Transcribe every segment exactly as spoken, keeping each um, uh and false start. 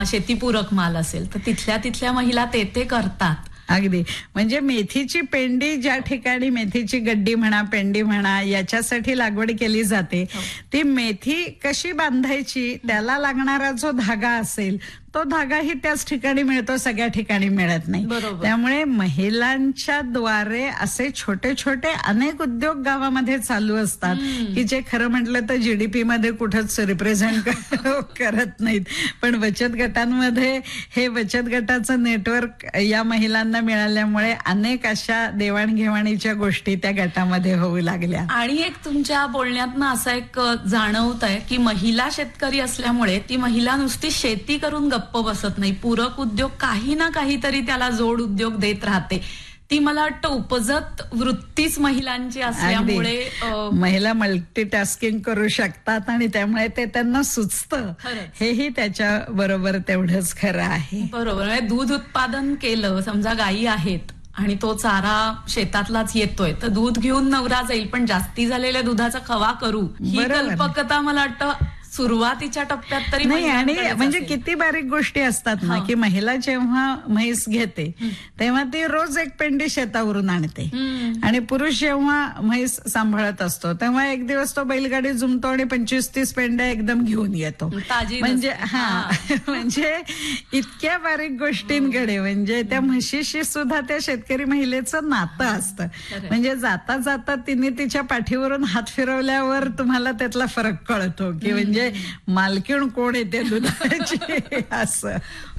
शेतीपूरक माल असेल तर तिथल्या तिथल्या महिला ते ते करतात. अगदी. म्हणजे मेथीची पेंडी ज्या ठिकाणी मेथीची गड्डी म्हणा, पेंडी म्हणा, याच्यासाठी लागवड केली जाते, ती मेथी कशी बांधायची, त्याला लागणारा जो धागा असेल तो धागाही त्याच ठिकाणी मिळतो, सगळ्या ठिकाणी मिळत नाही. त्यामुळे महिलांच्या द्वारे असे छोटे छोटे अनेक उद्योग गावामध्ये चालू असतात की जे खरं म्हटलं तर जीडीपी मध्ये कुठंच रिप्रेझेंट करत नाहीत. पण बचत गटांमध्ये हे बचत गटाचं नेटवर्क या महिलांना मिळाल्यामुळे अनेक अशा देवाणघेवाणीच्या गोष्टी त्या गटामध्ये होऊ लागल्या. आणि एक तुमच्या बोलण्यातनं असं एक जाणवत आहे की महिला शेतकरी असल्यामुळे ती महिला नुसती शेती करून गप्प बसत नाही, पूरक उद्योग काही ना काहीतरी त्याला जोड उद्योग देत राहते. ती मला वाटतं उपजत वृत्तीच महिलांची असल्यामुळे महिला मल्टीटास्किंग करू शकतात आणि त्यामुळे ते त्यांना सुचतं, हेही त्याच्या बरोबर तेवढंच खरं आहे. बरोबर. दूध उत्पादन केलं, समजा गायी आहेत आणि तो चारा शेतातलाच येतोय, तर दूध घेऊन नवरा जाईल, पण जास्ती झालेल्या दुधाचा खवा करू, ही कल्पकता मला वाटतं सुरुवातीच्या टप्प्यात तरी नाही. आणि म्हणजे किती बारीक गोष्टी असतात ना की महिला जेव्हा म्हैस घेते तेव्हा ती रोज एक पेंडी शेतावरून आणते आणि पुरुष जेव्हा म्हैस सांभाळत असतो तेव्हा एक दिवस तो बैलगाडी जुमतो आणि पंचवीस तीस पेंड्या एकदम घेऊन येतो. म्हणजे हा म्हणजे इतक्या बारीक गोष्टींकडे, म्हणजे त्या म्हशीशी सुद्धा त्या शेतकरी महिलेचं नातं असतं. म्हणजे जाता जाता तिने तिच्या पाठीवरून हात फिरवल्यावर तुम्हाला त्यातला फरक कळतो की म्हणजे मालकीण कोण येते दुधाची असं.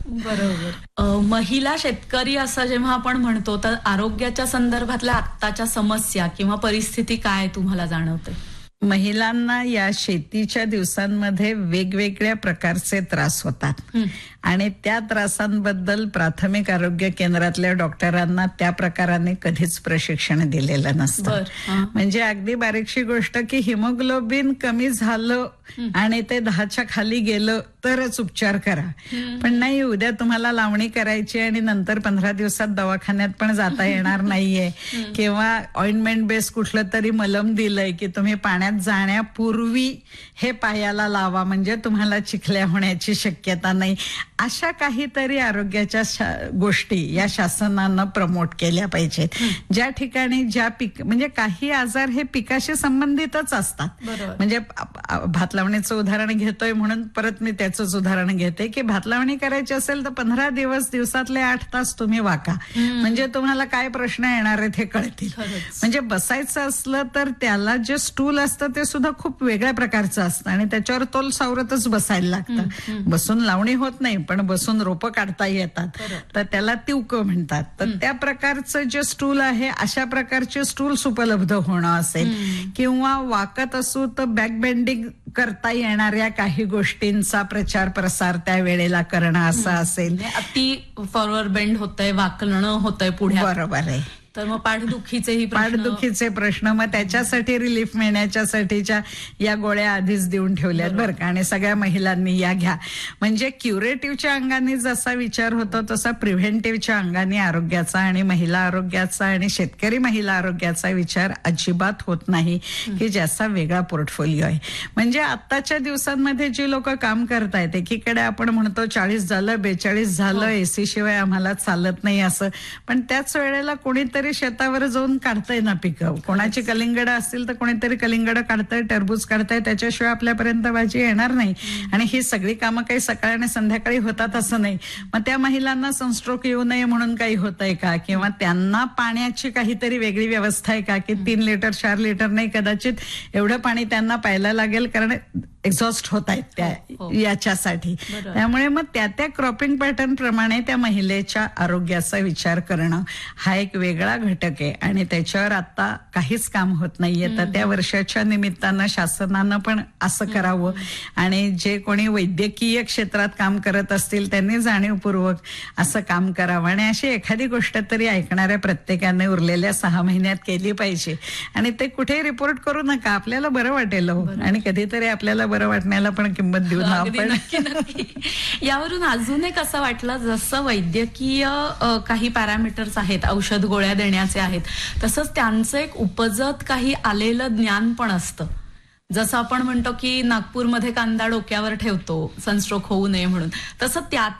बरोबर. महिला शेतकरी असं जेव्हा आपण म्हणतो तर आरोग्याच्या संदर्भातल्या आत्ताच्या समस्या किंवा परिस्थिती काय तुम्हाला जाणवते? महिलांना या शेतीच्या दिवसांमध्ये वेगवेगळ्या प्रकारचे त्रास होतात आणि त्या त्रासांबद्दल प्राथमिक आरोग्य केंद्रातल्या डॉक्टरांना त्या प्रकाराने कधीच प्रशिक्षण दिलेलं नसतं. म्हणजे अगदी बारीकशी गोष्ट की हिमोग्लोबिन कमी झालं आणि ते दहाच्या खाली गेलं तरच उपचार करा, पण नाही उद्या तुम्हाला लावणी करायची आणि नंतर पंधरा दिवसात दवाखान्यात पण जाता येणार नाहीये किंवा ऑइंटमेंट बेस कुठलं तरी मलम दिलंय की तुम्ही पाण्यात जाण्यापूर्वी हे पायाला लावा म्हणजे तुम्हाला चिखल्या होण्याची शक्यता नाही. अशा काहीतरी आरोग्याच्या गोष्टी या शासनानं प्रमोट केल्या पाहिजेत. ज्या ठिकाणी ज्या पीक म्हणजे काही आजार हे पिकाशी संबंधितच असतात. म्हणजे भात लावणीचं उदाहरण घेतोय म्हणून परत मी त्याचंच उदाहरण घेते की भात लावणी करायची असेल तर पंधरा दिवस दिवसातले आठ तास तुम्ही वाका, म्हणजे तुम्हाला काय प्रश्न येणार आहेत हे कळतील. म्हणजे बसायचं असलं तर त्याला जे स्टूल असतं ते सुद्धा खूप वेगळ्या प्रकारचं असतं आणि त्याच्यावर तोल सावरतच बसायला लागतं. बसून लावणी होत नाही पण बसून रोपं काढता येतात, तर त्याला तिवक म्हणतात. तर त्या प्रकारचं जे स्टूल आहे अशा प्रकारचे स्टूल्स उपलब्ध होणं असेल किंवा वाकत असू तर बॅक बेंडिंग करता येणाऱ्या काही गोष्टींचा प्रचार प्रसार त्या वेळेला करणं असं असेल. अति फॉरवर्ड बेंड होतंय, वाकणं होतंय पुढे. बरोबर आहे. तर मग पाठदुखीचेही पाठदुखीचे प्रश्न, मग त्याच्यासाठी रिलीफ मिळण्याच्यासाठीच्या या गोळ्या आधीच देऊन ठेवल्यात बरं का. आणि सगळ्या महिलांनी या घ्या. म्हणजे क्युरेटिव्हच्या अंगाने जसा विचार होतो तसा प्रिव्हेंटिव्हच्या अंगाने आरोग्याचा आणि महिला आरोग्याचा आणि शेतकरी महिला आरोग्याचा विचार अजिबात होत नाही की ज्याचा वेगळा पोर्टफोलिओ आहे. म्हणजे आत्ताच्या दिवसांमध्ये जी लोक काम करतायत, एकीकडे आपण म्हणतो चाळीस झालं बेचाळीस झालं एसी शिवाय आम्हाला चालत नाही असं, पण त्याच वेळेला कोणीतरी शेतावर जाऊन काढताय ना पिकं. कोणाची कलिंगड असतील तर कोणीतरी कलिंगड काढताय, टरबूज काढताय, त्याच्याशिवाय आपल्यापर्यंत भाजी येणार नाही. आणि ही सगळी कामं काही सकाळी आणि संध्याकाळी होतात असं नाही. मग त्या महिलांना सनस्ट्रोक येऊ नये म्हणून काही होतंय का, किंवा त्यांना पाण्याची काहीतरी वेगळी व्यवस्था आहे का की तीन लिटर चार लिटर नाही, कदाचित एवढं पाणी त्यांना प्यायला लागेल कारण एक्झॉस्ट होत आहेत त्या याच्यासाठी. त्यामुळे मग त्या त्या क्रॉपिंग पॅटर्न प्रमाणे त्या महिलेच्या आरोग्याचा विचार करणं हा एक वेगळा घटक आहे आणि त्याच्यावर आता काहीच काम होत नाहीये. तर त्या वर्षाच्या निमित्तानं शासनानं पण असं करावं आणि जे कोणी वैद्यकीय क्षेत्रात काम करत असतील त्यांनी जाणीवपूर्वक असं काम करावं आणि अशी एखादी गोष्ट तरी ऐकणाऱ्या प्रत्येकाने उरलेल्या सहा महिन्यात केली पाहिजे. आणि ते कुठेही रिपोर्ट करू नका, आपल्याला बरं वाटेल आणि कधीतरी आपल्याला बरं वाटण्याला पण किंमत देऊ ना आपण. यावरून अजून एक असं वाटलं, जसं वैद्यकीय काही पॅरामीटर्स आहेत, औषध गोळ्या देण्याचे आहेत, तसंच त्यांचं एक उपजत काही आलेलं ज्ञान पण असतं. जसं आपण म्हणतो की नागपूरमध्ये कांदा डोक्यावर ठेवतो सनस्ट्रोक होऊ नये म्हणून, तसं त्या